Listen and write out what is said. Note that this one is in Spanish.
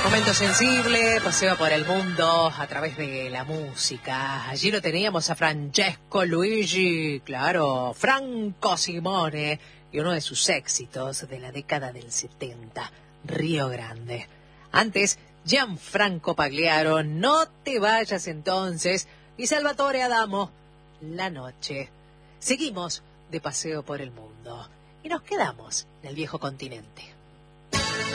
Momento sensible, paseo por el mundo a través de la música. Allí lo teníamos a Francesco Luigi, claro, Franco Simone, y uno de sus éxitos de la década del 70, Río Grande. Antes, Gianfranco Pagliaro, No te vayas entonces, y Salvatore Adamo, La noche. Seguimos de paseo por el mundo y nos quedamos en el viejo continente.